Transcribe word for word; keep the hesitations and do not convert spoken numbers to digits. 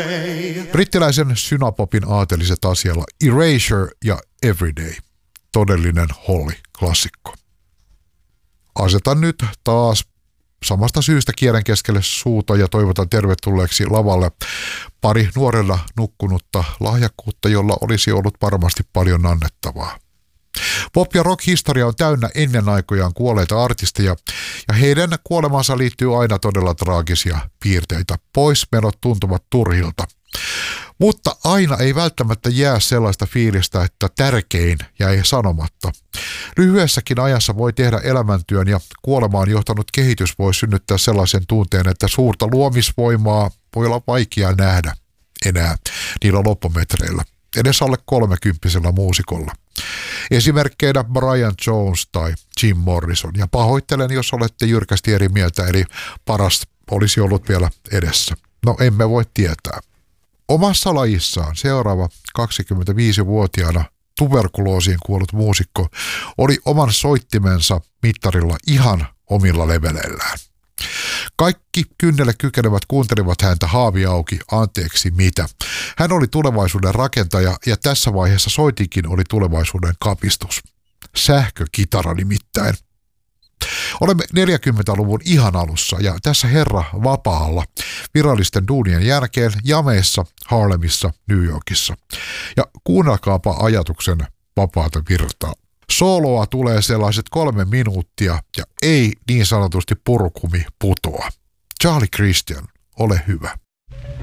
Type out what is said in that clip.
Brittiläisen synapopin aateliset asialla Erasure ja Everyday. Todellinen Holly-klassikko. Asetan nyt taas samasta syystä kielen keskelle suuta ja toivotan tervetulleeksi lavalle pari nuorella nukkunutta lahjakkuutta, jolla olisi ollut varmasti paljon annettavaa. Pop- ja rock-historia on täynnä ennen aikojaan kuolleita artisteja, ja heidän kuolemansa liittyy aina todella traagisia piirteitä. Poismenot tuntuvat turhilta. Mutta aina ei välttämättä jää sellaista fiilistä, että tärkein jäi sanomatta. Lyhyessäkin ajassa voi tehdä elämäntyön ja kuolemaan johtanut kehitys voi synnyttää sellaisen tunteen, että suurta luomisvoimaa voi olla vaikea nähdä enää niillä loppumetreillä. Edes alle kolmekymppisellä muusikolla. Esimerkkeinä Brian Jones tai Jim Morrison. Ja pahoittelen, jos olette jyrkästi eri mieltä, eli paras olisi ollut vielä edessä. No emme voi tietää. Omassa lajissaan seuraava kaksikymmentäviisivuotiaana tuberkuloosiin kuollut muusikko oli oman soittimensa mittarilla ihan omilla leveleillään. Kaikki kynnelle kykenevät kuuntelivat häntä haavi auki, anteeksi mitä. Hän oli tulevaisuuden rakentaja ja tässä vaiheessa soitinkin oli tulevaisuuden kapistus. Sähkökitara nimittäin. Olemme neljäkymmentäluvun ihan alussa ja tässä herra vapaalla virallisten duunien jälkeen jameissa Harlemissa, New Yorkissa. Ja kuunnelkaapa ajatuksen vapaata virtaa. Sooloa tulee sellaiset kolme minuuttia ja ei niin sanotusti purkumi putoa. Charlie Christian, ole hyvä.